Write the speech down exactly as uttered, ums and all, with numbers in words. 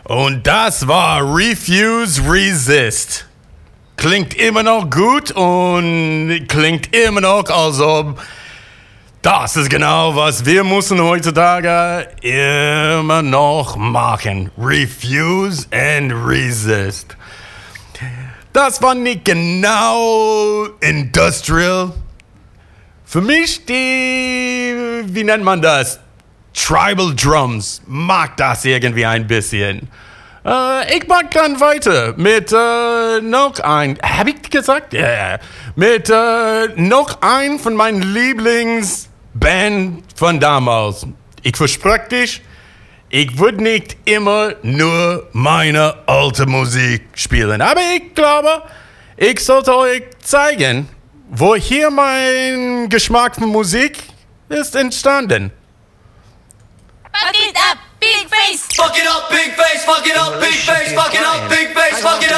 Und das war Refuse Resist. Klingt immer noch gut und klingt immer noch, als ob das ist genau, was wir müssen heutzutage immer noch machen. Refuse and resist. Das war nicht genau industrial. Für mich die, wie nennt man das? Tribal Drums. Mag das irgendwie ein bisschen. Äh, ich mag dann weiter mit äh, noch ein, hab ich gesagt? Ja, yeah. Mit äh, noch ein von meinen Lieblingsband von damals. Ich verspreche dich, ich würde nicht immer nur meine alte Musik spielen. Aber ich glaube, ich sollte euch zeigen, woher mein Geschmack für Musik ist entstanden. Fuck it up, big face! Fuck it up, big face, fuck it up, big face!